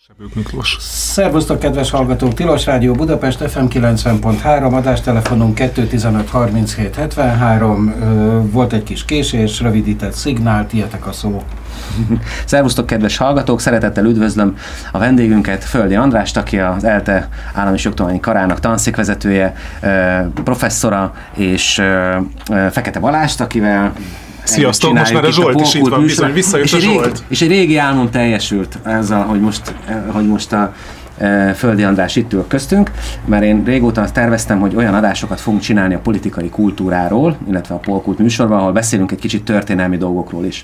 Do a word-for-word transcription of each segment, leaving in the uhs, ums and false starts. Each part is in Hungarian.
Miklós. Szervusztok, kedves hallgatók! Tilos Rádió Budapest, ef em kilencven pont három, adástelefonunk kettő tizenöt harminchét hetvenhárom. Volt egy kis késés, rövidített szignál, tietek a szó. Szervusztok, kedves hallgatók! Szeretettel üdvözlöm a vendégünket, Földi Andrást, aki az ELTE Állami Jogtudományi Karának tanszékvezetője, professzora, és Fekete Balást, akivel sziasztok, most már a Zsolt is itt van, bizony, visszajött a Zsolt. És egy régi álmom teljesült ezzel, hogy most, hogy most a Földi András itt ül köztünk, mert én régóta azt terveztem, hogy olyan adásokat fogunk csinálni a politikai kultúráról, illetve a Polkult műsorban, ahol beszélünk egy kicsit történelmi dolgokról is.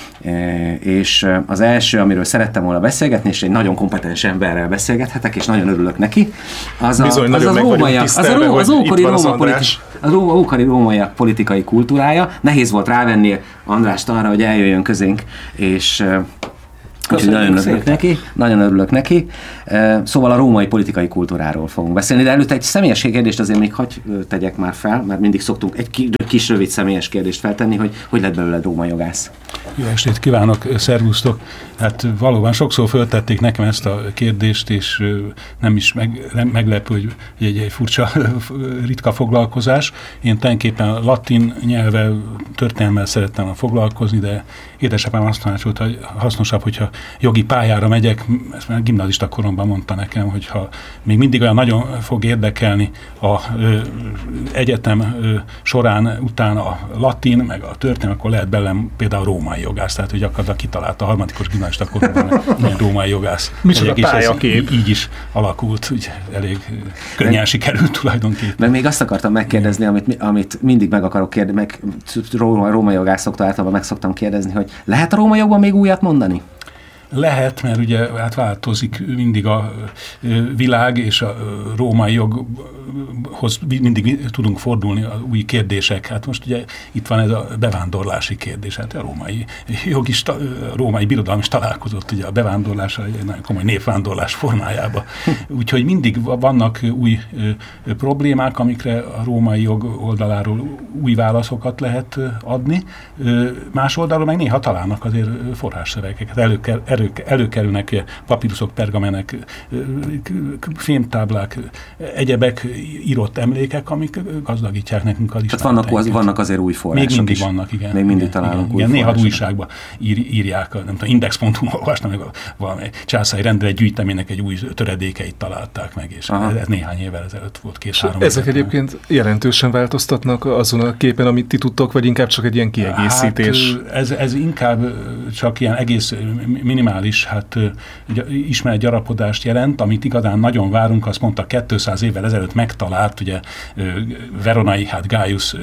És az első, amiről szerettem volna beszélgetni, és egy nagyon kompetens emberrel beszélgethetek, és nagyon örülök neki, az a, Bizony, az, az, rómaiak, az, a, az ókori róma politi, az ókori rómaiak politikai kultúrája. Nehéz volt rávenni Andrást arra, hogy eljöjjön közénk, és úgyhogy nagyon örülök neki, nagyon örülök neki. Szóval a római politikai kultúráról fogunk beszélni, de előtte egy személyes kérdést azért még hagy tegyek már fel, mert mindig szoktunk egy kis rövid személyes kérdést feltenni, hogy hogy lett belőled római jogász. Jó estét kívánok, szervusztok! Hát valóban sokszor föltették nekem ezt a kérdést, és nem is meg, nem meglepő, hogy egy, egy furcsa, ritka foglalkozás. Én tulajdonképpen latin nyelvvel, történelmmel szerettem foglalkozni, de édesapám azt tanácsolt, hogy hasznosabb, hogyha jogi pályára megyek, ezt már gimnazista koromban mondta nekem, hogyha még mindig olyan nagyon fog érdekelni a ö, egyetem ö, során utána a latin, meg a történelem, akkor lehet belem például római jogász, tehát hogy gyakorlatilag kitalálta a harmadikos gimnazista koromban egy római jogász. Micsoda pályakép. Így is alakult, úgy elég könnyen sikerült tulajdonképpen. Meg még azt akartam megkérdezni, amit, amit mindig meg akarok kérdezni, meg római jogászoktól általában meg szoktam kérdezni, hogy lehet a római jogban még újat mondani? Lehet, mert ugye hát változik mindig a világ, és a római joghoz mindig tudunk fordulni a új kérdések. Hát most ugye itt van ez a bevándorlási kérdés. Hát a római jog is, a római birodalom is találkozott ugye a bevándorlással, egy nagyon komoly népvándorlás formájába. Úgyhogy mindig vannak új problémák, amikre a római jog oldaláról új válaszokat lehet adni. Más oldalról meg néha találnak azért forrásszövegeket, előker, elő, előkerülnek papíruszok, pergamenek, fémtáblák, egyebek, írott emlékek, amik gazdagítják nekünk az ismereteinket. Tehát vannak, vannak azért új források Még mindig is. vannak, igen. Még mindig igen, találunk igen, új igen, forrásokat. Néha újságban ír, írják, nem tudom, index pont hu olvastam, meg valami császári rendelet gyűjteménynek egy új töredékeit találták meg, és ez, ez néhány évvel ezelőtt volt, két-három. Ezek egyébként jelentősen változtatnak azon a képen, amit ti tudtok, vagy inkább csak egy ilyen kiegészítés? Hát, ez, ez inkább csak ilyen egész minimális hát, ismert gyarapodást jelent, amit igazán nagyon várunk, azt mondta kétszáz évvel ezelőtt megtalált, ugye veronai, hát Gaius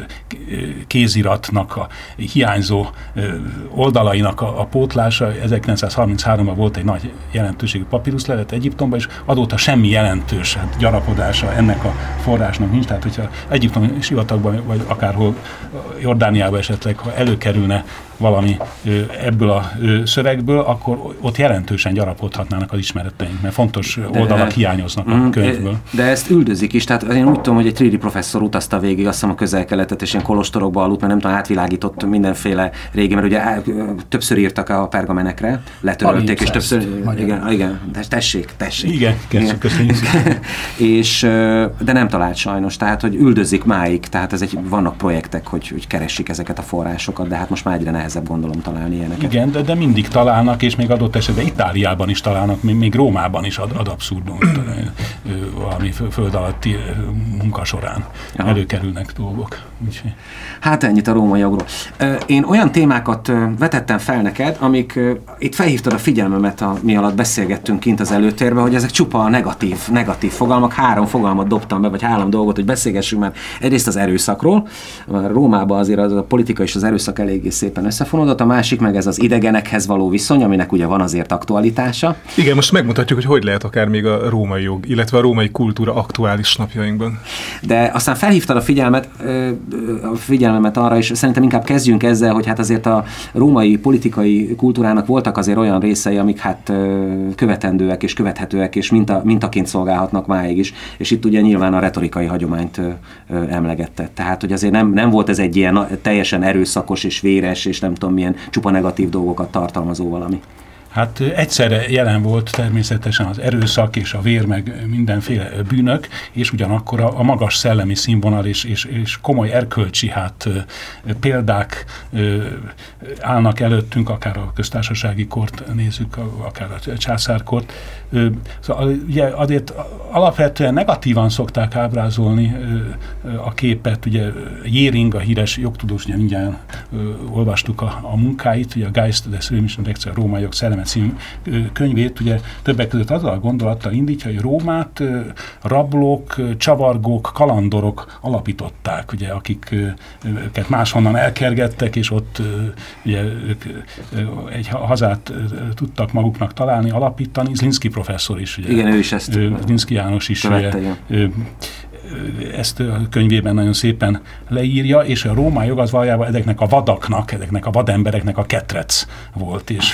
kéziratnak a hiányzó oldalainak a, a pótlása. ezerkilencszázharminchárom-ban volt egy nagy jelentőségű papíruszlelet Egyiptomban, és azóta semmi jelentős hát, gyarapodása ennek a forrásnak nincs. Tehát, hogyha Egyiptom sivatagban, vagy akárhol Jordániában esetleg, ha előkerülne valami ebből a szövegből, akkor ott jelentősen gyarapodhatnának az ismereteink, mert fontos oldalak de, hiányoznak a mm, könyvből. De ezt üldözik is, tehát én úgy tudom, hogy egy three D professzor utazta végig, azt hiszem a Közel-Keletet, és ilyen kolostorokba aludt, mert nem tudom, átvilágított mindenféle régi, mert ugye többször írtak a pergamenekre, letörölték, és többször... Igen, igen, tessék, tessék. Igen, igen. Köszönjük. És, de nem talált sajnos, tehát, hogy üldözik máig, tehát ez egy, vannak projektek, hogy, hogy keressék ezeket a forrásokat, de hát most már egyre nehezebb gondolom találni ilyeneket. Igen, de, de mindig találnak, és még adott esetben Itáliában is találnak, még, még Rómában is ad, ad abszurdum, valami föld alatti munka során Aha. előkerülnek dolgok. Úgyhogy. Hát ennyit a római jogról. Én olyan témákat vetettem fel neked, amik itt felhívtad a figyelmemet, a, mi alatt beszélgettünk kint az előtérben, hogy ezek csupa negatív, negatív fogalmak. Három fogalmat dobtam be, vagy három dolgot, hogy beszélgessünk már egyrészt az erőszakról. Rómában azért az a politika és az erőszak eléggé szépen összefonódott, a másik meg ez az idegenekhez való viszony, aminek ugye van azért aktualitása. Igen, most megmutatjuk, hogy hogy lehet akár még a római jog, illetve a római kultúra aktuális napjainkban. De aztán felhívtad a figyelmet, a figyelmemet arra, és szerintem inkább kezdjünk ezzel, hogy hát azért a római politikai kultúrának voltak azért olyan részei, amik hát követendőek és követhetőek, és minta, mintaként szolgálhatnak máig is. És itt ugye nyilván a retorikai hagyományt emlegette. Tehát, hogy azért nem, nem volt ez egy ilyen teljesen erőszakos és véres, és nem tudom milyen csupa negatív dolgokat tartalmazó valami. Hát egyszerre jelen volt természetesen az erőszak és a vér, meg mindenféle bűnök, és ugyanakkor a, a magas szellemi színvonal és, és, és komoly erkölcsi hát, példák állnak előttünk, akár a köztársasági kort nézzük, akár a császárkort. Szóval ugye azért alapvetően negatívan szokták ábrázolni a képet, ugye Jéring, a híres jogtudós, ugye mindjárt olvastuk a, a munkáit, ugye a Geist des Römischen Rechts, a római jog szelleme című könyvét, ugye többek között azzal a gondolattal indítja, hogy Rómát rablók, csavargók, kalandorok alapították, ugye, akiket máshonnan elkergettek, és ott ugye, ők egy hazát tudtak maguknak találni, alapítani. Zlinszky professzor is, ugye, igen, ő is ezt Zlinszky János is követte, ugye, ezt a könyvében nagyon szépen leírja, és a római jog az valójában ezeknek a vadaknak, ezeknek a vadembereknek a ketrec volt, és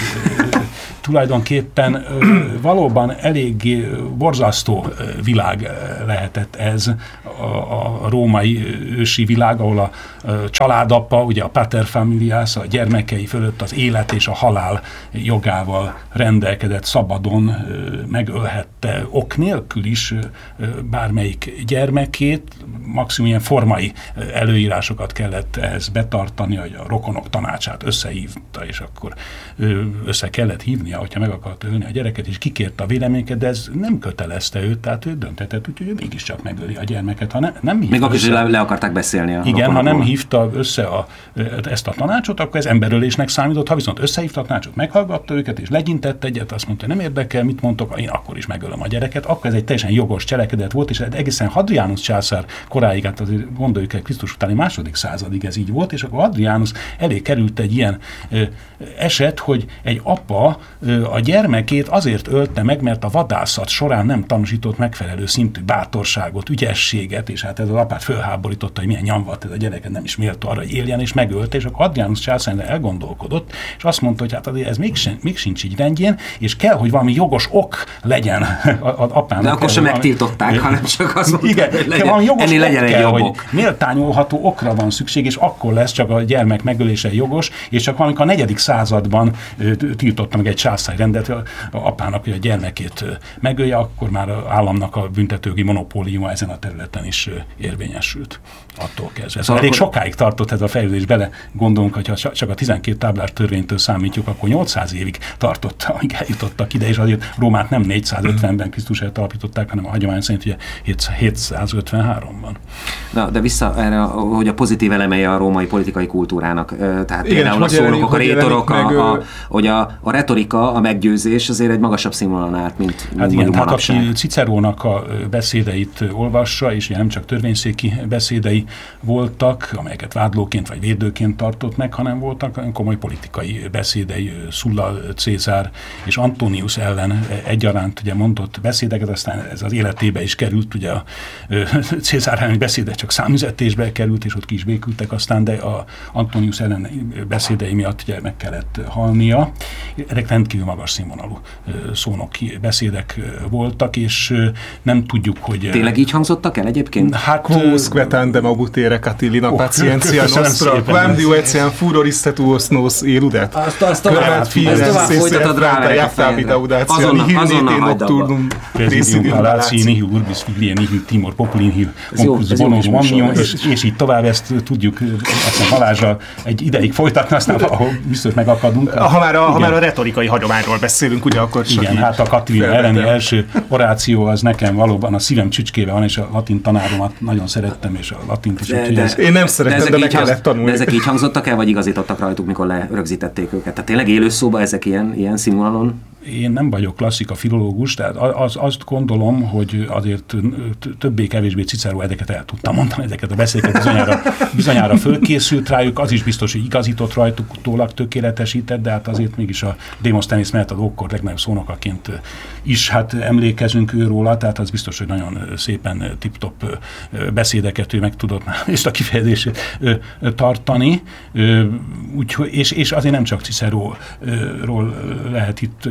tulajdonképpen valóban eléggé borzasztó világ lehetett ez, a, a római ősi világ, ahol a családapa, ugye a paterfamilias, a gyermekei fölött az élet és a halál jogával rendelkezett, szabadon megölhette ok nélkül is bármelyik gyermekét, maximum ilyen formai előírásokat kellett ehhez betartani, hogy a rokonok tanácsát összehívta, és akkor össze kellett hívnia, hogyha meg akart ölni a gyereket, és kikérte a véleményeket, de ez nem kötelezte őt, tehát ő döntetett, úgyhogy ő mégiscsak megöli a gyermeket. Ha ne, nem Még akkor is le, le akarták beszélni a Igen, rokonokból. ha nem hívta össze a, ezt a tanácsot, akkor ez emberölésnek számított, ha viszont összehívta a tanácsot, meghallgatta őket, és legyintett egyet, azt mondta, nem érdekel, mit mondtok, én akkor is megölöm a gyereket, akkor ez egy teljesen jogos cselekedet volt, és egészen Hadrianus császár koráig, hát azért gondoljuk el Krisztus utáni második századig ez így volt, és akkor Hadrianus elé került egy ilyen ö, eset, hogy egy apa ö, a gyermekét azért ölte meg, mert a vadászat során nem tanúsított megfelelő szintű bátorságot, ügyességet, és hát ez az apát fölháborította, hogy milyen nyomvat ez a gyereket, nem is méltó arra, hogy éljen, és megölte, és akkor Hadrianus császár elgondolkodott, és azt mondta, hogy hát azért ez még, sem, még sincs így rendjén, és kell, hogy valami jogos ok legyen az apának. De akkor sem megtiltották, hanem csak azt mondta, igen, hogy legyen, ennél legyen egy jobb ok. Méltányolható okra van szükség, és akkor lesz csak a gyermek megölése jogos, és csak valamikor a negyedik században tiltotta meg egy császári rendet a apának, hogy a gyermekét megölje, akkor már az államnak a büntetőjogi monopóliuma ezen a területen is érvényesült attól kezdve. Szóval elég akkor... sokáig tartott ez a fejlődés, bele gondolunk, hogy ha csak a tizenkét táblás törvénytől számítjuk, akkor nyolcszáz évig tartott, amíg eljutottak ide, és azért Rómát nem négyszázötvenben Krisztus előtt alapították, hanem a hagyomány szerint ugye hétszázötvenháromban. Na, de vissza erre, hogy a pozitív elemei a római politikai kultúrának, tehát igen, például a szónokok, a rétorok, a, a, hogy a, a retorika, a meggyőzés azért egy magasabb színvonalon állt, mint hát igen, hát aki Cicerónak a beszédeit olvassa, és ugye nem csak törvényszéki beszédei voltak, amelyeket vádlóként vagy védőként tartott meg, hanem voltak komoly politikai beszédei, Sulla, Cézár és Antonius ellen egyaránt ugye mondott beszédeket, aztán ez az életébe is került, ugye a Cézár elleni beszéde csak számüzetésbe került, és ott ki is békültek aztán, de a Antonius ellen beszédei miatt ugye meg kellett halnia. Ezek rendkívül magas színvonalú szónoki beszédek voltak, és nem tudjuk, hogy... Tényleg így hangzottak el egyébként? Hát... Quos quetandem abutere Catilina oh, patientia nostra, quam diu etiam furoris tetuos nos eludet. Azt, azt tovább, tovább folytatod rá a fejedre. Azonnal, azonnal hagyd abba. Presidium Paláci, nihil urbis figlie, nihil timor populi, nihil concus bonus omnium, és így tovább ezt tudjuk aztán Balázsral egy ideig folytatni, aztán ahol biztos megakadunk. Ha már a, ha már a retorikai hagyományról beszélünk, ugye akkor csak igen, hát a Catilina elleni első oráció az nekem valóban a szívem csücskébe van, és a latin tanáromat nagyon szerettem, és a latint is. De, de, ez, én nem szeretem, de, de meg kellett tanulni. De ezek így hangzottak el, vagy igazítottak rajtuk, mikor lerögzítették őket? Tehát tényleg élő szóba ezek ilyen, ilyen színvonalon? Én nem vagyok klasszika filológus, tehát az, azt gondolom, hogy azért többé-kevésbé Cicero ezeket el tudta mondani, ezeket a beszédeket bizonyára, bizonyára fölkészült rájuk, az is biztos, hogy igazított rajtuk, utólag tökéletesített, de hát azért mégis a Démoszthenész mellett az ókor legnagyobb szónokaként is hát emlékezünk őróla, tehát az biztos, hogy nagyon szépen tip-top beszédeket ő meg tudott ezt a kifejezését tartani, úgyhogy, és, és azért nem csak Ciceróról lehet itt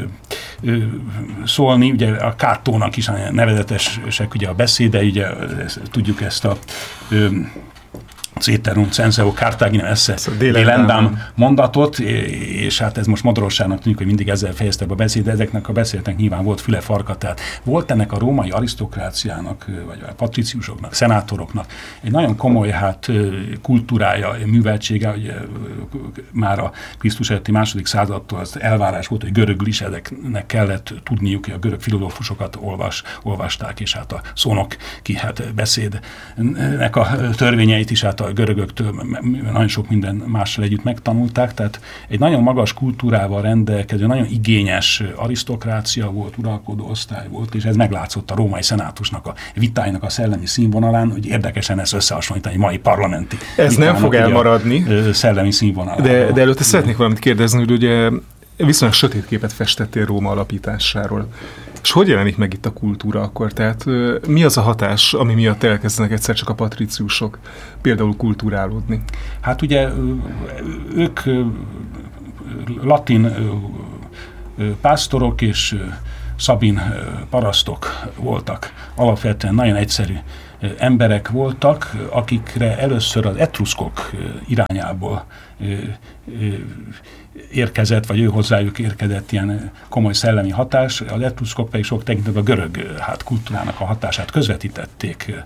szólni, ugye a Catónak is nevezetesek ugye a beszéde, ugye ezt, tudjuk ezt a ö, Ceterum censeo Carthaginem esse delendam mondatot, és hát ez most modorosságnak tűnik, hogy mindig ezzel fejezte be a beszéd, de ezeknek a beszédnek nyilván volt füle farka, tehát volt ennek a római arisztokráciának, vagy a patriciusoknak, szenátoroknak egy nagyon komoly hát kultúrája, műveltsége, hogy már a Krisztus előtti második századtól az elvárás volt, hogy görögül is ezeknek kellett tudniuk, hogy a görög filozófusokat olvas, olvasták, és hát a szónok ki hát beszédnek a törvényeit is hát a görögöktől nagyon sok minden mással együtt megtanulták, tehát egy nagyon magas kultúrával rendelkező, nagyon igényes arisztokrácia volt, uralkodó osztály volt, és ez meglátszott a római szenátusnak a vitáinak a szellemi színvonalán, hogy érdekesen ezt összehasonlítani egy mai parlamenti ez nem fog elmaradni. Szellemi színvonalán. De, de előtte szeretnék valamit kérdezni, hogy ugye viszonylag sötét képet festettél Róma alapításáról. És hogy jelenik meg itt a kultúra akkor? Tehát mi az a hatás, ami miatt elkezdenek egyszer csak a patriciusok például kulturálódni? Hát ugye ők latin pásztorok és szabin parasztok voltak. Alapvetően nagyon egyszerű emberek voltak, akikre először az etruszkok irányából érkezett, vagy ő hozzájuk érkezett ilyen komoly szellemi hatás, az etruszkok pedig sok tekintetben a görög hát, kultúrának a hatását közvetítették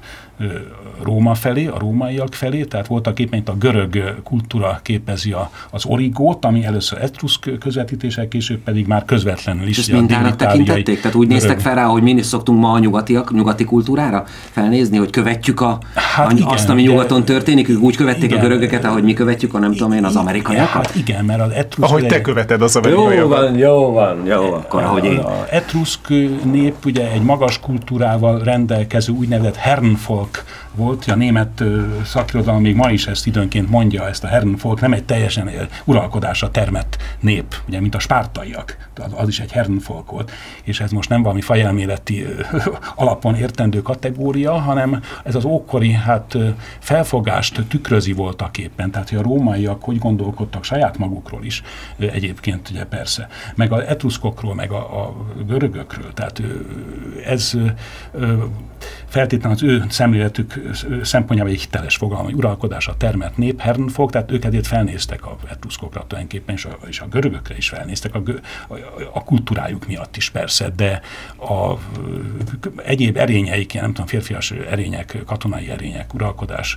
Róma felé, a rómaiak felé, tehát voltak éppen itt a görög kultúra képezi a, az origót, ami először etruszk közvetítések, később pedig már közvetlenül is. És mintának tekintették? Tehát úgy görög... néztek fel rá, hogy mi is szoktunk ma a nyugatiak, nyugati kultúrára felnézni, hogy követjük a, hát a, igen, azt, ami nyugaton történik, ők úgy követték igen, a görögöket, ahogy mi követjük, a nem tudom én, az amerikaiakat? Hát igen, mert az etruszk... Ahogy te követed az amerikaiakat. Jó van, jó van, jó, akkor ahogy én. Az etruszk nép ugye egy magas kultúrával rendelkező úgynevezett Herrenvolk volt, a német szakirodalom még ma is ezt időnként mondja, ezt a Herrenvolk nem egy teljesen uralkodásra termett nép, ugye, mint a spártaiak, az, az is egy Herrenvolk volt, és ez most nem valami fajelméleti alapon értendő kategória, hanem ez az ókori hát, felfogást tükrözi voltak éppen, tehát hogy a rómaiak hogy gondolkodtak saját magukról is egyébként, ugye persze, meg az etruszkokról, meg a, a görögökről, tehát ez feltétlenül az ő szemléletük szempontjából egy hiteles fogalom, hogy uralkodásra termett nép, Herrenvolk, tehát ők ezért felnéztek a etruszkokra tulajdonképpen, és a, és a görögökre is felnéztek, a, a, a kultúrájuk miatt is persze, de a egyéb erényeik, nem tudom, férfias erények, katonai erények, uralkodás,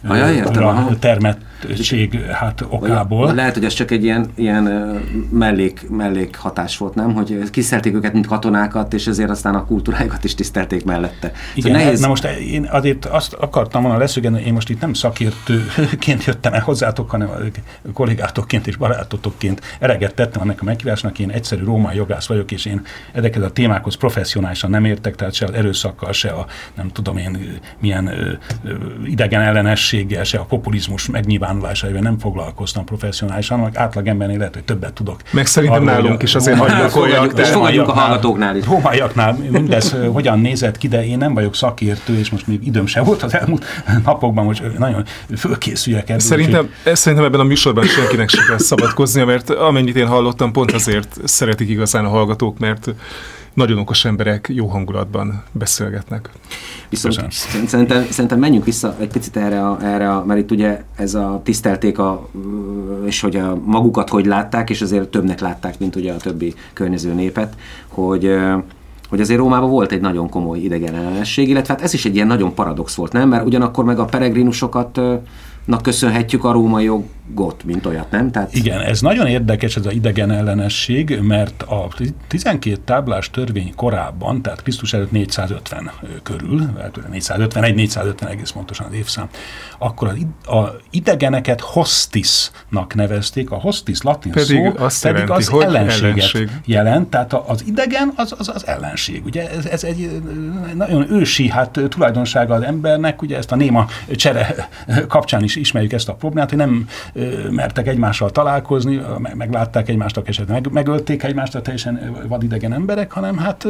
Ajaj, termettség hát okából. Vagy lehet, hogy ez csak egy ilyen, ilyen mellék, mellék hatás volt, nem? Hogy tisztelték őket, mint katonákat, és ezért aztán a kultúrájukat is tisztelték mellette. Igen, nehéz... na most én azért azt akartam volna leszögezni, hogy én most itt nem szakértőként jöttem el hozzátok, hanem kollégátokként és barátotokként eleget tettem ennek a meghívásnak. Én egyszerű római jogász vagyok, és én ezekhez a témákhoz professzionálisan nem értek, tehát se az erőszakkal, se a nem tudom én milyen ö, ö, idegen ellenességgel, se a populizmus megnyilvánulásaival nem foglalkoztam professzionálisan, meg átlagembernél lehet, hogy többet tudok. Meg szerintem arról, nálunk is azért hagyjuk, és fogadjuk a hallgatóknál is. Rómaiaknál mindez hogyan nézett ki, de én nem vagyok szakértő, és most még időm sem volt az elmúlt napokban, most nagyon fölkészüljek ebből. Szerintem, úgy, szerintem ebben a műsorban senkinek sem kell szabadkoznia, mert amennyit én hallottam, pont azért szeretik igazán a hallgatók, mert nagyon okos emberek jó hangulatban beszélgetnek. Viszont szerintem, szerintem menjünk vissza egy picit erre, a, erre a, mert itt ugye ez a tisztelték, a, és hogy a magukat hogy látták, és azért többnek látták, mint ugye a többi környező népet, hogy hogy azért Rómában volt egy nagyon komoly idegen ellenesség, illetve hát ez is egy ilyen nagyon paradox volt, nem? Mert ugyanakkor meg a peregrinusokat köszönhetjük a római jogot, mint olyat, nem? Tehát... Igen, ez nagyon érdekes ez az idegen ellenesség, mert a tizenkét táblás törvény korábban, tehát Krisztus előtt négyszázötven körül, négyszázötvenegy négyszázötven egész pontosan az évszám, akkor az a idegeneket hostisnak nevezték, a hostis latin pedig szó, azt pedig jelenti, az ellenséget ellenség. jelent, tehát az idegen az az, az ellenség. Ugye ez, ez egy nagyon ősi hát, tulajdonsága az embernek, ugye ezt a néma csere kapcsán is ismerjük ezt a problémát, hogy nem mertek egymással találkozni, meglátták egymást, esetleg meg, megölték egymást a teljesen vadidegen emberek, hanem hát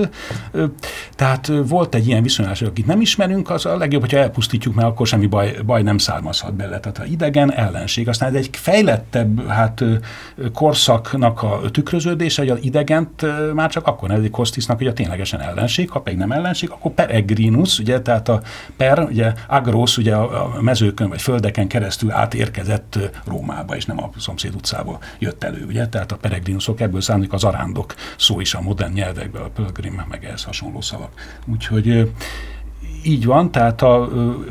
tehát volt egy ilyen viszonyulás, akit nem ismerünk, az a legjobb, hogyha elpusztítjuk, mert akkor semmi baj, baj nem származhat belőle. Tehát a idegen ellenség. Aztán ez egy fejlettebb hát, korszaknak a tükröződése, hogy az idegent már csak akkor nevezik Hostisznak, hogy a ténylegesen ellenség, ha pedig nem ellenség, akkor peregrinus, ugye, tehát a per, ugye agros, ugye a mezőkön vagy földeken keresztül átérkezett Rómába, és nem a szomszéd utcából jött elő, ugye, tehát a peregrinusok, ebből származik az arándok szó is a modern nyelvekben, a pilgrim, meg ehhez hasonló szavak. Úgyhogy így van, tehát a,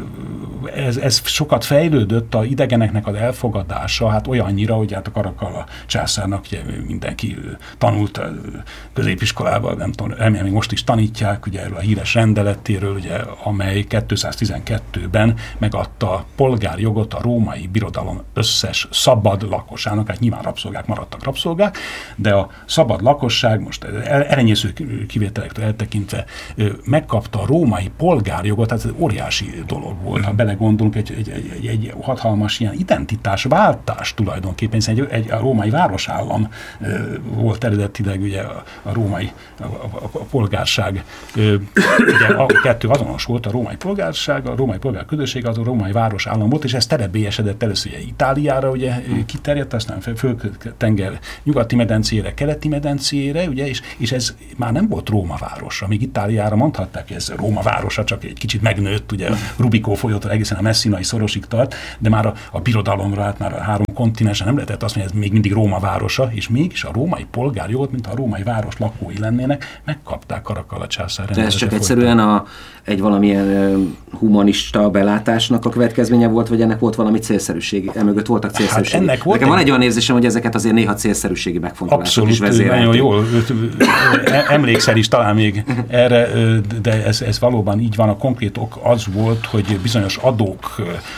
ez, ez sokat fejlődött a idegeneknek az elfogadása, hát olyannyira, hogy hát a Karakalla császárnak ugye mindenki tanult a középiskolában, nem tudom, remélem, még most is tanítják, ugye erről a híres rendeletéről, ugye, amely kétezer-tizenkettőben megadta a polgárjogot a római birodalom összes szabad lakosának, hát nyilván rabszolgák maradtak rabszolgák, de a szabad lakosság, most elenyésző kivételektől eltekintve megkapta a római polgár jogot, tehát ez óriási dolog volt. Ha belegondolunk, egy, egy, egy, egy hatalmas ilyen identitásváltás tulajdonképpen, hiszen egy, egy a római városállam e, volt eredetileg ugye a, a római a, a, a polgárság. E, ugye a kettő azonos volt, a római polgárság, a római polgárközösség, az a római városállam volt, és ez terebélyesedett először ugye Itáliára ugye kiterjedt, aztán földtenger nyugati medencére, keleti medencére, ugye, és, és ez már nem volt Róma városa, még Itáliára mondhatták, hogy ez Róma városa, csak egy kicsit megnőtt, ugye a Rubikó folyótól egészen a Messinai szorosig tart, de már a, a birodalomra, hát már a három kontinensen nem lehetett azt mondani, ez még mindig Róma városa, és mégis a római polgárjogot, mint a római város lakói lennének, megkapták Karakalla császár. De ez csak egyszerűen a, egy valamilyen uh, humanista belátásnak a következménye volt, vagy ennek volt valami célszerűség? Emögött voltak célszerűségi. Hát ennek volt Nekem egy... van egy olyan érzésem, hogy ezeket azért néha célszerűségi megfontolások is vezérelték. Abszolút, nagyon jól emlékszel is talán még erre, de ez, ez valóban így van. A konkrét ok az volt, hogy bizonyos adók,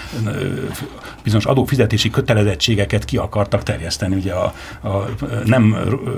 bizonyos adófizetési kötelezettségeket ki akartak terjeszteni ugye a, a nem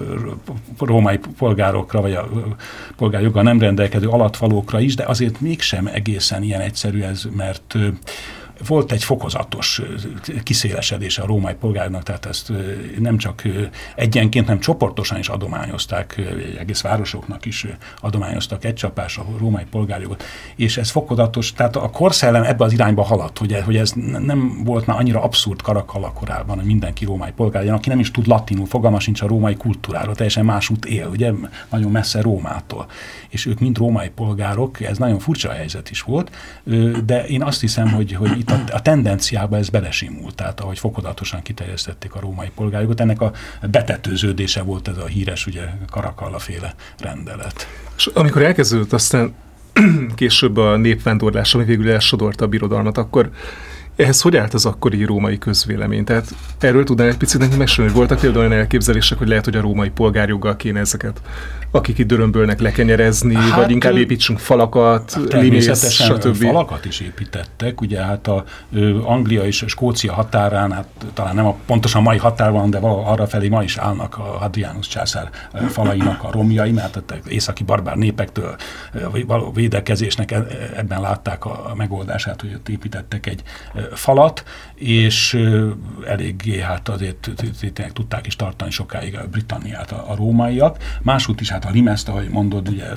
római polgárokra, vagy a polgárjoggal nem rendelkező alattvalókra is, de azért mégsem egészen ilyen egyszerű ez, mert volt egy fokozatos kiszélesedése a római polgárnak, tehát ezt nem csak egyenként, nem csoportosan is adományozták, egész városoknak is adományoztak egy csapásra a római polgárjogot, és ez fokozatos, tehát a korszellem ebbe az irányba haladt, hogy, hogy ez nem volt már annyira abszurd Karakalla korában, hogy mindenki római polgár, aki nem is tud latinul, fogalma sincs a római kultúráról, teljesen másút él, ugye, nagyon messze Rómától, és ők mind római polgárok, ez nagyon furcsa helyzet is volt, de én azt hiszem, hogy, hogy itt a, a tendenciába ez belesimult, tehát ahogy fokozatosan kiterjesztették a római polgárjogot, ennek a betetőződése volt ez a híres, ugye, Karakalla-féle rendelet. És amikor elkezdődött aztán később a népvándorlás, ami végül elsodorta a birodalmat, akkor ehhez hogy állt az akkori római közvélemény? Tehát erről tudnál egy picit nekünk mesélni, hogy voltak például olyan elképzelések, hogy lehet, hogy a római polgárjoggal kéne ezeket, akik itt dörömbölnek, lekenyerezni, hát, vagy inkább építsünk falakat, limész, stb. Falakat is építettek, ugye hát a ö, Anglia és Skócia határán, hát talán nem a pontosan mai határ van, de arra felé ma is állnak a Hadrianus császár falainak a romjai, mert az északi barbár népektől való védekezésnek ebben látták a megoldását, hogy ott építettek egy falat, és eléggé hát azért tudták is tartani sokáig a Britanniát a, a rómaiak. Másút is hát a limeszt, ahogy mondod, ugye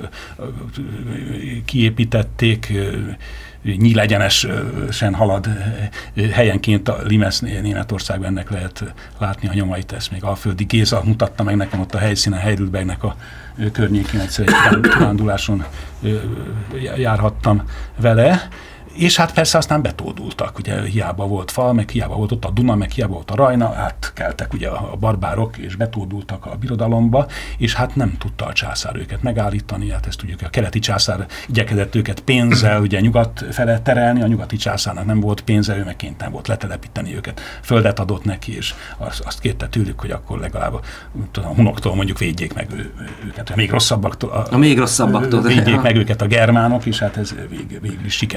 kiépítették, nyílegyenesen halad helyenként a limesz Németországban, ennek lehet látni a nyomait, ezt még Alföldi Géza mutatta meg nekem ott a helyszínen, Heidelbergnek a környékén, egyszer egy kiránduláson járhattam vele. És hát persze aztán betódultak, ugye hiába volt fal, meg hiába volt ott a Duna, meg hiába volt a Rajna, átkeltek ugye a barbárok, és betódultak a birodalomba, és hát nem tudta a császár őket megállítani, hát ezt tudjuk, a keleti császár igyekezett őket pénzzel, ugye nyugat fele terelni, a nyugati császárnak nem volt pénze, ő meg kénytelen volt letelepíteni őket, földet adott neki, és azt, azt kérte tőlük, hogy akkor legalább tudom, a hunoktól mondjuk védjék meg ő, őket, a még rosszabbaktól, a, a még rosszabbaktól védjék meg őket a germánok, és hát ez vég, végül is sikerült is,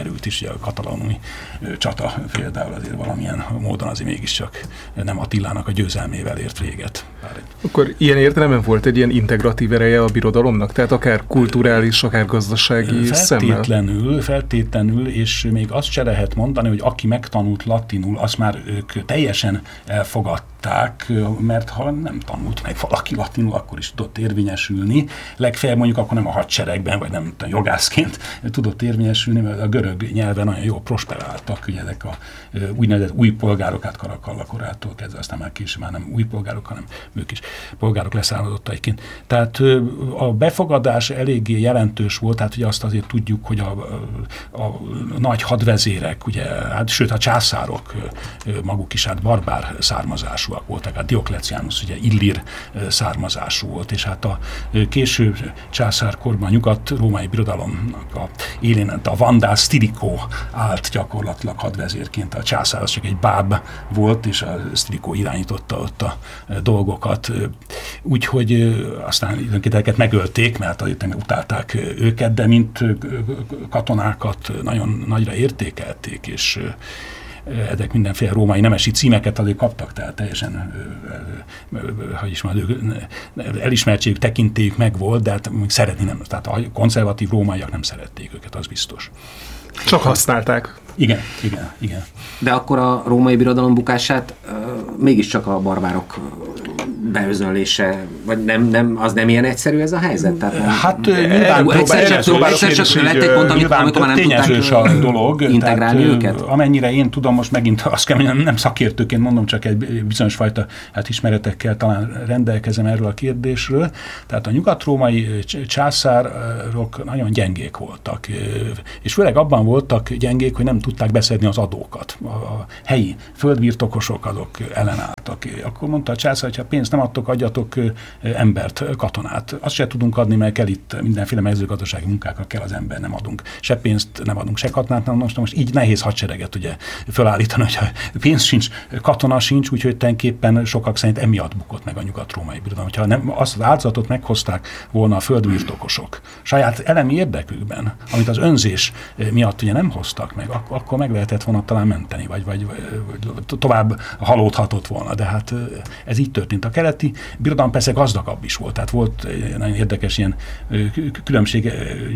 a katalóni csata például azért valamilyen módon azért mégiscsak nem Attilának a győzelmével ért véget. Akkor ilyen értelemben volt egy ilyen integratív ereje a birodalomnak? Tehát akár kulturális, akár gazdasági feltétlenül, szemmel? Feltétlenül, és még azt se lehet mondani, hogy aki megtanult latinul, azt már ők teljesen elfogadták, mert ha nem tanult meg valaki latinul, akkor is tudott érvényesülni. Legfeljebb mondjuk akkor nem a hadseregben, vagy nem tudom, jogászként tudott érvényesülni, mert a görög nyelven nagyon jól prosperáltak, ugye ezek a úgynevezett új polgárok, át Karakalla korától kezdve, aztán már később már nem új polgárok, hanem ők is polgárok leszármazottaiként. Tehát a befogadás eléggé jelentős volt, tehát ugye azt azért tudjuk, hogy a, a, a nagy hadvezérek, ugye, hát, sőt a császárok maguk is hát barbár származásúak voltak, hát Dioklecianus ugye illír származású volt, és hát a késő császárkorban a nyugat-római birodalomnak a élén a vandál Stirikó állt gyakorlatilag hadvezérként, a császár az csak egy báb volt, és a Stirikó irányította ott a dolgokat. Úgyhogy aztán időnként ezeket megölték, mert azért utálták őket, de mint katonákat nagyon nagyra értékelték, és ezek mindenféle római nemesi címeket azért kaptak, tehát teljesen hogy is mondjam, elismertségük, tekintélyük megvolt, de hát szeretni nem, tehát a konzervatív rómaiak nem szerették őket, az biztos. Csak használták. Igen, igen, igen. De akkor a római birodalom bukását uh, mégiscsak a barbárok beözönlése, vagy nem, nem, az nem ilyen egyszerű ez a helyzet? Tehát, hát nyilván egyszer csak, egyszer csak lett egy pont, amit, amikor már nem tudták a dolog, integrálni tehát, őket? Amennyire én tudom, most megint azt kell mondjam, nem szakértőként mondom, csak egy bizonyos fajta hát ismeretekkel talán rendelkezem erről a kérdésről. Tehát a nyugat-római császárok nagyon gyengék voltak, és főleg abban voltak gyengék, hogy nem tudták beszedni az adókat. A, a helyi földbirtokosok azok ellenálltak. Akkor mondta a császár, hogy ha pénzt nem adtok, adjatok embert, katonát. Azt se tudunk adni, mert kell itt mindenféle mezőgazdasági munkákra kell az ember, nem adunk. Se pénzt nem adunk, se katonát nem adunk. Most így nehéz hadsereget ugye fölállítani, hogyha pénz sincs, katona sincs, úgyhogy tulajdonképpen sokak szerint emiatt bukott meg a nyugat-római birodalom. Hogyha nem, azt az áldozatot meghozták volna a földbirtokosok saját elemi érdekükben, amit az önzés miatt ugye nem hoztak meg, ak- akkor meg lehetett volna talán menteni, vagy, vagy, vagy tovább halódhatott volna, de hát ez így történt. A keleti birodalom persze gazdagabb is volt, tehát volt nagyon érdekes ilyen különbség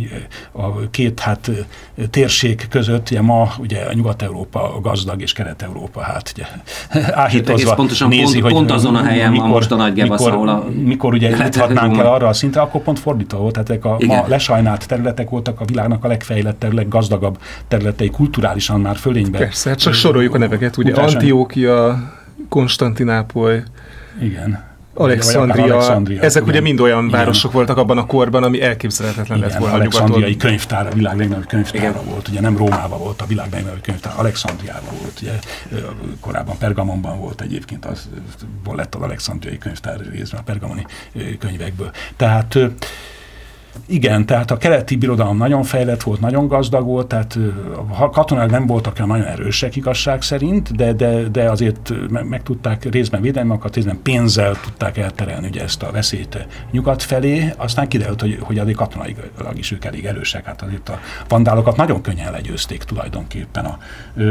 a két hát térség között, ugye ma ugye a Nyugat-Európa gazdag és Kelet-Európa hát ugye áhítozva pontosan nézi, pont, hogy pont azon a helyen mikor, van most a nagy gebasz, mikor, ahol a mikor ugye juthatnánk el arra a szintre, akkor pont fordítva volt, tehát ezek a igen. ma lesajnált területek voltak a világnak a legfejlettebb, leggazdagabb területei, kulturálisan már fölényben. Persze, hát csak soroljuk a neveket, ugye Antiókia, Konstantinápoly, igen. Alexandria, Alexandria, ezek igen. ugye mind olyan igen. városok voltak abban a korban, ami elképzelhetetlen lett volna. Alexandriai könyvtár, a világ legnagyobb könyvtára volt, ugye nem Rómában volt a világ legnagyobb könyvtár, Alexandriában volt, ugye korábban Pergamonban volt egyébként, az lett az alexandriai könyvtár részben a pergamoni könyvekből. Tehát igen, tehát a keleti birodalom nagyon fejlett volt, nagyon gazdag volt, tehát a katonák nem voltak olyan nagyon erősek igazság szerint, de, de, de azért meg, meg tudták részben védelmi magukat, részben pénzzel tudták elterelni ugye ezt a veszélyt nyugat felé, aztán kiderült, hogy, hogy azért katonailag is ők elég erősek, hát azért a vandálokat nagyon könnyen legyőzték tulajdonképpen a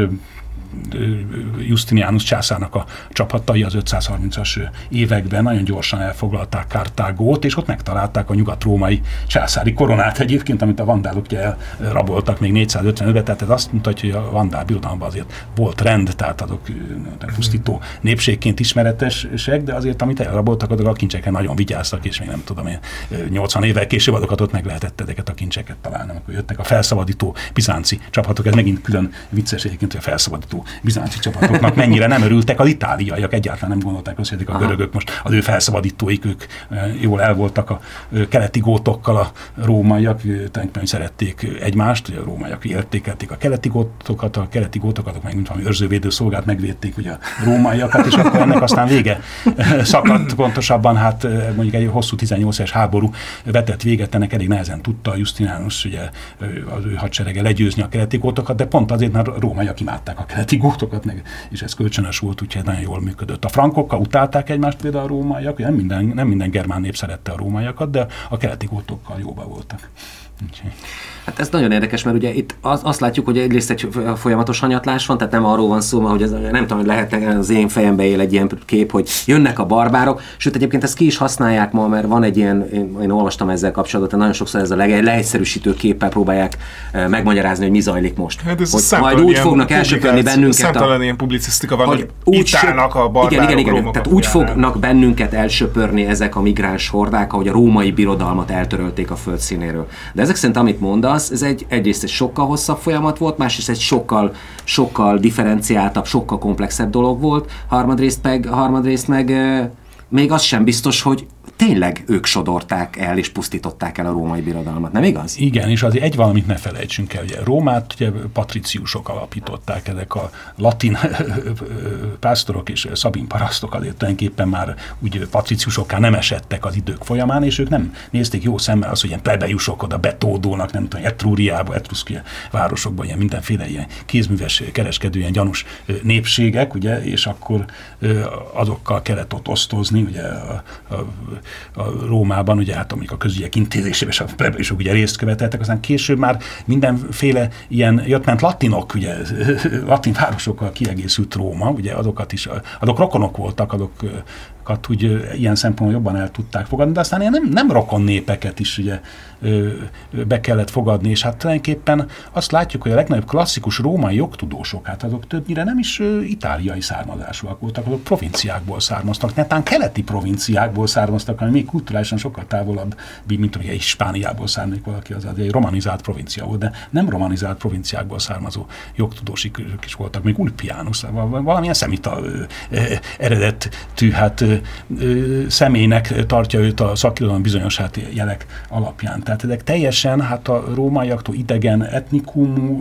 Justinianus császárnak a csapatai az ötszázharmincas években nagyon gyorsan elfoglalták Kartágót, és ott megtalálták a nyugat-római császári koronát egyébként, amit a vandálok elraboltak még négyszázötvenötben, tehát ez azt mutatja, hogy a vandál birodalomban azért volt rend, tehát azok pusztító népségként ismeretesek, de azért amit elraboltak, azok a kincsekre nagyon vigyáztak, és még nem tudom én, nyolcvan évvel később azokat ott meg lehetett ezeket a kincseket találni, amikor jöttek a felszabadító bizánci csapatok, ez megint külön vicces egyébként, hogy a felszabadító bizánci csapatoknak mennyire nem örültek az itáliaiak, egyáltalán nem gondolták azt, hogy a görögök most az ő felszabadítóik, ők jól el voltak a keleti gótokkal, a rómaiak, tulajdonképpen szerették egymást, ugye a rómaiak értékelték a keleti gótokat, a keleti gótokat, meg mint valami őrzővédő szolgált megvédték ugye a rómaiakat, és akkor ennek aztán vége szakadt, pontosabban hát mondjuk egy hosszú tizennyolc éves háború vetett véget, ennek elég nehezen tudta a Justinianus ugye az ő hadserege legyőzni a keleti gótokat, de pont azért, mert a rómaiak imádták a keleti gótokat, és ez kölcsönös volt, úgyhogy nagyon jól működött. A frankokkal utálták egymást például a rómaiak, nem minden, nem minden germán nép szerette a rómaiakat, de a keleti gótokkal jóba voltak. Úgyhogy. Hát ez nagyon érdekes, mert ugye itt az, azt látjuk, hogy egyrészt egy folyamatos hanyatlás van, tehát nem arról van szó, hogy ez, nem tudom, hogy lehet, az én fejembe él egy ilyen kép, hogy jönnek a barbárok, sőt egyébként ezt ki is használják ma, mert van egy ilyen, én, én olvastam ezzel kapcsolatban, nagyon sokszor ez a leg, leegyszerűsítő képpel próbálják eh, megmagyarázni, hogy mi zajlik most. Hát ez hogy majd úgy fognak elsöpörni bennünket. Számtalan ilyen publicisztika van, hogy, hogy itt állnak a barbárok. Igen, igen, igen. Tehát úgy fognak bennünket elsöpörni ezek a migráns hordák, ahogy a római birodalmat eltörölték a földszínéről. De ezek szerint, amit mondasz, ez egy, egyrészt egy sokkal hosszabb folyamat volt, másrészt egy sokkal, sokkal differenciáltabb, sokkal komplexebb dolog volt, harmadrészt meg, harmadrészt meg euh, még az sem biztos, hogy tényleg ők sodorták el és pusztították el a római birodalmat, nem igaz? Igen, és azért egy valamit ne felejtsünk el, ugye Rómát ugye patriciusok alapították, ezek a latin pásztorok és szabin parasztok azért tulajdonképpen már úgy patriciusokká nem esettek az idők folyamán, és ők nem nézték jó szemmel az, hogy ilyen plebejusok oda betódulnak, nem tudom, Etrúriába, Etruszkia városokban, ilyen mindenféle ilyen kézműves, kereskedő, ilyen gyanús népségek, ugye, és akkor azokkal kellett ott osztozni, ugye a, a a Rómában, ugye hát amik a közügyek intézésében és a plebejusok ugye részt követeltek, aztán később már mindenféle ilyen jött-ment latinok, ugye latin városokkal kiegészült Róma, ugye azokat is, azok rokonok voltak, azokat úgy ilyen szempontból jobban el tudták fogadni, de aztán ilyen nem, nem rokon népeket is ugye be kellett fogadni, és hát tulajdonképpen azt látjuk, hogy a legnagyobb klasszikus római jogtudósok, hát azok többnyire nem is itáliai származásúak voltak, azok provinciákból származtak, netán keleti provinciákból származtak, ami még kulturálisan sokkal távolabb, mint hogy Hispániából származik valaki, az egy romanizált provincia volt, de nem romanizált provinciákból származó jogtudósik is voltak, még Ulpianus, valamilyen szemita eredetű hát, személynek tartja őt a szakirodalom bizonyos hát, jelek alapján. Tehát ezek teljesen hát a rómaiaktól idegen etnikumú,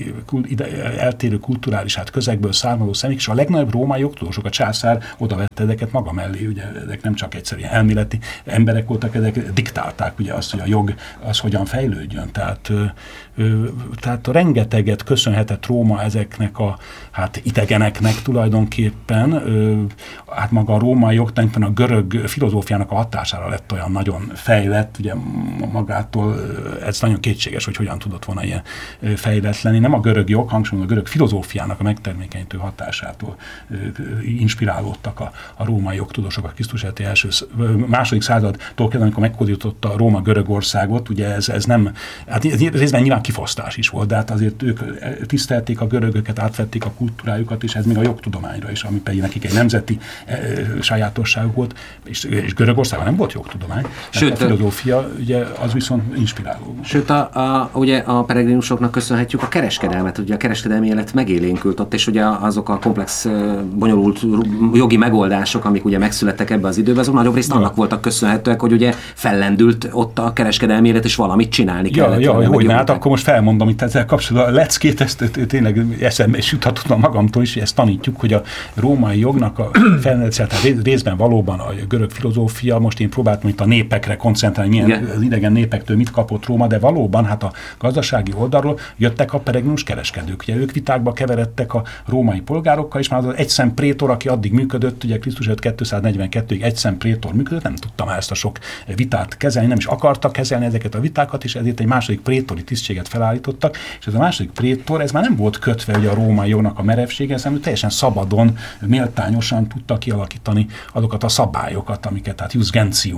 eltérő kulturális hát közegből származó személyek, és a legnagyobb római jogtudósok, a császár oda vette ezeket maga mellé, ugye ezek nem csak egyszerűen elméleti emberek voltak, ezek diktálták ugye azt, hogy a jog az hogyan fejlődjön. Tehát, ö, tehát rengeteget köszönhetett Róma ezeknek a hát idegeneknek tulajdonképpen, ö, hát maga a római jog, a görög filozófiának a hatására lett olyan nagyon fejlett, ugye magától ez nagyon kétséges, hogy hogyan tudott volna ilyen fejlett lenni. Nem a görög jog, hangsúlyozom, a görög filozófiának a megtermékenyítő hatásától inspirálódtak a, a római jogtudósok a Krisztus előtti első, második századtól kezdve, amikor meghódította a Róma Görögországot, ugye ez, ez nem, hát részben nyilván kifosztás is volt, de hát azért ők tisztelték a görögöket, átvették a kultúrájukat, és ez még a jogtudományra is, ami pedig nekik egy nemzeti e, sajátosságuk volt, és, és Görögországban nem volt jogtudomány. Sőt, a filozófia ugye az viszont inspiráló. Sőt, a, a, ugye a peregrinusoknak köszönhetjük a kereskedelmet, ugye a kereskedelmi élet megélénkült ott, és ugye azok a komplex, bonyolult jogi megoldások, amik ugye megszülettek ebbe az időben, azok nagyobb részt annak voltak köszönhetőek, hogy ugye fellendült ott a kereskedelmi élet, és valamit csinálni ja, kellett. Ja, hogy hát akkor most felmondom itt ezzel kapcsolatban a leckét, ezt tényleg eszembe is juthatott magamtól is, hogy ezt tanítjuk, hogy a római jognak a felnőtt részben valóban a görög filozófia, most én próbáltam itt a népekre koncentrálni, milyen igen. Az idegen népektől mit kapott Róma, de valóban hát a gazdasági oldalról jöttek a peregrinus kereskedők. Ugye ők vitákba keveredtek a római polgárokkal, és már az egyszem prétor, aki addig működött, ugye Krisztus előtt kétszáznegyvenkettőig egyszem prétor működött, nem tudta már ezt a sok vitát kezelni, nem is akartak kezelni ezeket a vitákat, és ezért egy második prétori tisztséget felállítottak, és ez a második prétor, ez már nem volt kötve ugye a római jognak a merevsége, hanem teljesen szabadon, méltányosan tudta kialakítani azokat a szabályokat, amiket hát Ius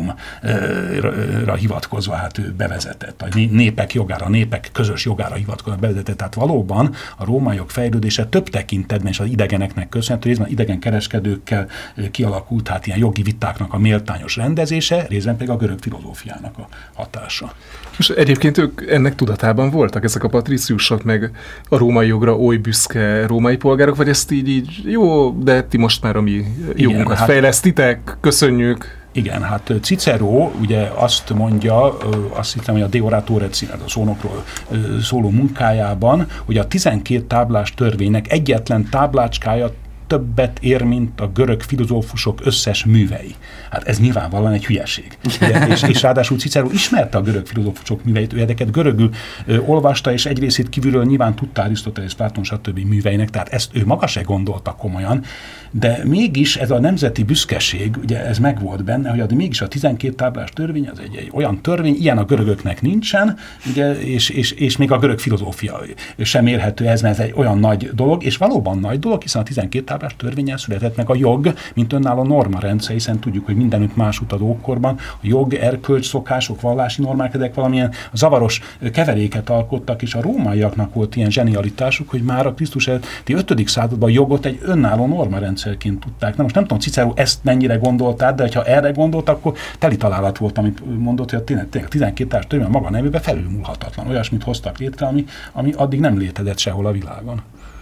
Gentium-ra hivatkozva hát ő bevezetett, a népek jogára, a népek közös jogára hivatkozva bevezetett. Tehát valóban a római jog fejlődése több tekintetben és az idegeneknek köszönhető, részben idegen kereskedőkkel kialakult hát ilyen jogi vitáknak a méltányos rendezése, részben pedig a görög filozófiának a hatása. És egyébként ők ennek tudatában voltak, ezek a patriciusok, meg a római jogra oly büszke római polgárok, vagy ezt így, így jó, de ti most már a mi jogunkat igen, hát, fejlesztitek, köszönjük. Igen, hát Cicero ugye azt mondja, azt hiszem, hogy a De Oratore címet, a szónokról szóló munkájában, hogy a tizenkét táblás törvénynek egyetlen táblácskája többet ér, mint a görög filozófusok összes művei. Hát ez nyilvánvalóan egy hülyeség. Ugye? és, és ráadásul Cicero ismerte a görög filozófusok műveit, ő ezeket görögül ö, olvasta, és egy részét kívülről nyilván tudta Arisztotelész, Platon, stb. Műveinek, tehát ezt ő maga se gondolta komolyan, de mégis ez a nemzeti büszkeség, ugye ez megvolt benne, hogy addig mégis a tizenkét táblás törvény, az egy, egy olyan törvény, ilyen a görögöknek nincsen, ugye, és, és, és még a görög filozófia sem érhető ez, mert ez egy olyan nagy dolog, és valóban nagy dolog, hiszen a tizenkét táblás törvénnyel született meg a jog, mint önálló normarendszer, hiszen tudjuk, hogy mindenütt más ut az ókorban, a jog, erkölcs, szokások, vallási normák, ezek valamilyen zavaros keveréket alkottak, és a rómaiaknak volt ilyen zsenialitásuk, hogy már a Krisztus előtti ötödik században a jogot egy önálló normarendszerként tudták. Na most nem tudom, Cicero ezt mennyire gondoltál, de ha erre gondolt, akkor teli találat volt, amit mondott, hogy a tizenkét táblás törvény maga nevében felülmúlhatatlan. Olyasmit hoztak létre, ami, ami addig nem létezett sehol a világon.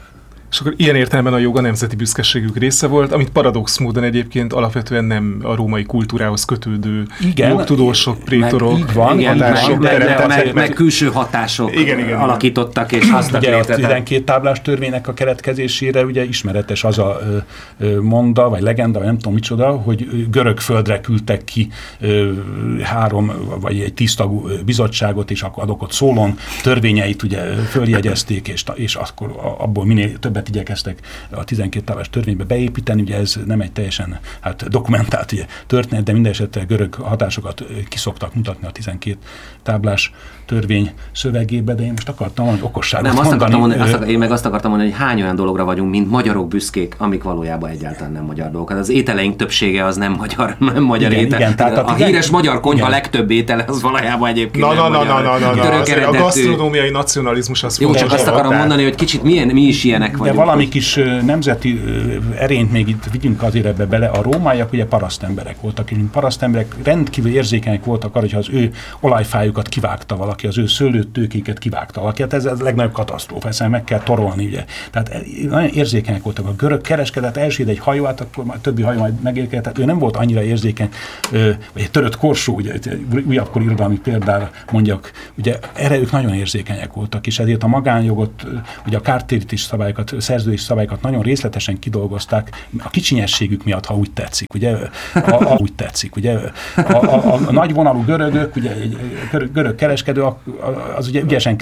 És akkor ilyen értelemben a jog a nemzeti büszkeségük része volt, amit paradox módon egyébként alapvetően nem a római kultúrához kötődő igen, jogtudósok, prétorok, így van, igen, hatások, meg, meg, meg, meg, meg külső hatások igen, igen, alakítottak és hoztak ugye létre. A tizenkét táblás törvénynek a keletkezésére ugye ismeretes az a ö, monda, vagy legenda, vagy nem tudom micsoda, hogy görög földre küldtek ki ö, három, vagy egy tíztagú bizottságot, és akkor adok ott Szólon törvényeit ugye följegyezték, és, és akkor abból minél többet igyekeztek a tizenkét táblás törvénybe beépíteni, ugye ez nem egy teljesen hát, dokumentált ugye, történet, de minden esetre görög hatásokat kiszoktak mutatni a tizenkét táblás törvény szövegébe, de én most akartam valami okosságot nem, azt mondani. Akartam mondani azt akar, én meg azt akartam mondani, hogy hány olyan dologra vagyunk, mint magyarok büszkék, amik valójában egyáltalán nem magyar dolgok. Az ételeink többsége az nem magyar, nem magyar igen, étel. Igen, tehát a, a híres magyar konyha igen. legtöbb étele az valójában egyébként na, nem na, magyar. Na, na, na, na, na. A gasztronómiai nacionalizmus az jó, csak azt akarom mondani, hogy kicsit milyen, mi is ilyenek vagyunk. De valami kis nemzeti erényt még itt vigyünk azért ebbe bele. A rómaiak ugye parasztemberek voltak, és parasztemberek rendkívül érzékenyek voltak arra, hogyha az ő olajfájukat kivágta valaki, az ő szőlőtőkéket kivágta valaki. Hát ez, ez a legnagyobb katasztrófa, ezt meg kell torolni, ugye. Tehát nagyon érzékenyek voltak. A görög kereskedett, elsőd egy hajó, hát akkor már többi hajó majd megérkezett. Tehát ő nem volt annyira érzékeny, vagy egy törött korsó, ugye, újabbkor irodalmi példára mondjak, ugye erre ők nagyon érzékenyek voltak, és ezért a magánjogot, ugye a kártérítés szabályokat, szerződés szabályokat nagyon részletesen kidolgozták, a kicsinyességük miatt, ha úgy tetszik, ugye, a, a, úgy tetszik, ugye, a, a, a nagyvonalú görögök, ugye, egy görög kereskedő, az ugye ügyesen